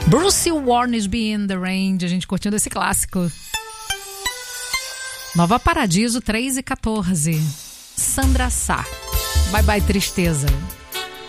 Bruce Hornsby in the Range, a gente curtindo esse clássico. Nova Paradiso 3 e 14. Sandra Sá. Bye bye tristeza.